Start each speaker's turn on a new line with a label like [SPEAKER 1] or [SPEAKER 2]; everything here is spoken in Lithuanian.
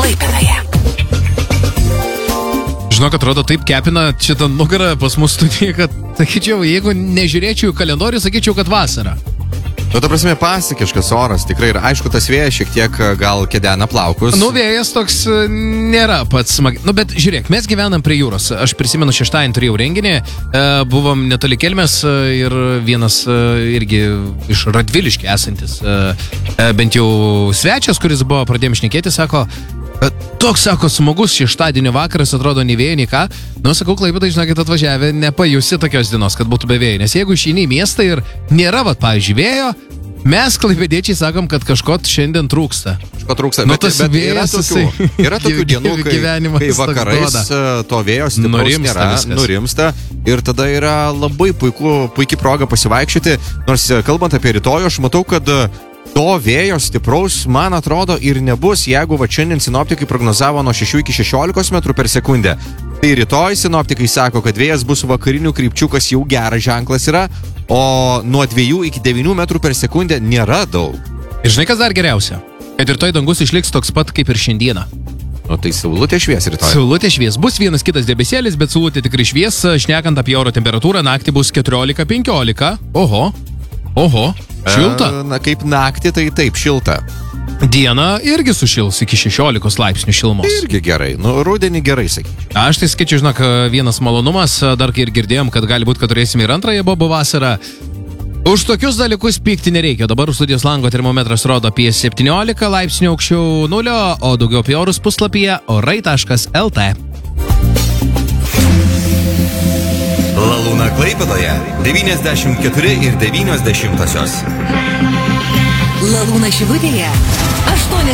[SPEAKER 1] Klaipėdoje.
[SPEAKER 2] Žinok, atrodo taip kepina šitą nugarą pas mus studiją, kad, sakyčiau, jeigu nežiūrėčiau į kalendorių, sakyčiau, kad vasara.
[SPEAKER 3] Nu, ta prasme, pasikiškas oras, tikrai. Ir aišku, tas vėjas šiek tiek gal kedena plaukus.
[SPEAKER 2] Nu, vėjas toks nėra pats smagi. Nu, bet žiūrėk, mes gyvenam prie jūros. Aš prisimenu, šeštadienį turėjau renginį, buvom netoli Kelmės ir vienas irgi iš Radviliškio esantis, bent jau svečias, kuris buvo, pradėjom šnekėti, sako, toks, sako, smagus šeštadienio vakaras, atrodo, nei vėjo, nei ką. Nu, sakau, Klaipėdai, žinokit, atvažiavę, nepajusi tokios dienos, kad būtų be vėjo. Nes jeigu išeini į miestą ir nėra, pavyzdžiui, vėjo, mes klaipėdiečiai sakom, kad kažko šiandien trūksta.
[SPEAKER 3] Kažko trūksta,
[SPEAKER 2] nu,
[SPEAKER 3] bet yra tokių dienų, kai vakarais to vėjo stipraus nėra, nurimsta ir tada yra labai puikiai proga pasivaikščioti. Nors kalbant apie rytojų, aš matau, kad to vėjo stipraus, man atrodo, ir nebus, jeigu šiandien sinoptikai prognozavo nuo 6 iki 16 metrų per sekundę. Tai rytoj sinoptikai sako, kad vėjas bus vakarinių krypčių, kas jau geras ženklas yra, o nuo 2 iki 9 metrų per sekundę nėra daug.
[SPEAKER 2] Ir žinai, kas dar geriausia? Kad rytoj dangus išliks toks pat kaip ir šiandieną.
[SPEAKER 3] Nu, tai saulutė švies rytoj.
[SPEAKER 2] Saulutė švies. Bus vienas kitas debesėlis, bet saulutė tikrai švies. Šnekant apie oro temperatūrą, naktį bus 14-15. Oho, šilta.
[SPEAKER 3] Na, kaip naktį, tai taip, šilta.
[SPEAKER 2] Dieną irgi sušils iki 16 laipsnių šilumos.
[SPEAKER 3] Irgi gerai, nu, rudenį gerai, sakyčiau.
[SPEAKER 2] Aš tai skaičiu, žinok, vienas malonumas, dar kai ir girdėjom, kad gali būti, kad turėsime ir antrąją bobų vasarą. Už tokius dalykus pykti nereikia. Dabar studijos lango termometras rodo apie 17 laipsnių aukščiau nulio, o daugiau apie orus puslapyje orai.lt.
[SPEAKER 4] Lalūna Klaipėdoje 94 ir 90.
[SPEAKER 1] Lalūna Šilutėje 8.